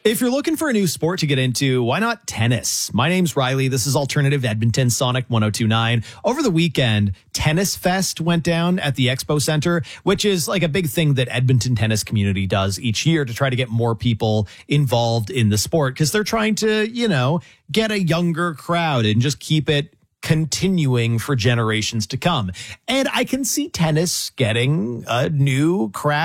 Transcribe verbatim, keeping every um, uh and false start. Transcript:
If you're looking for a new sport to get into, why not tennis? My name's Riley. This is Alternative Edmonton, Sonic one oh two point nine. Over the weekend, Tennis Fest went down at the Expo Center, which is like a big thing that Edmonton tennis community does each year to try to get more people involved in the sport because they're trying to, you know, get a younger crowd and just keep it continuing for generations to come. And I can see tennis getting a new crowd.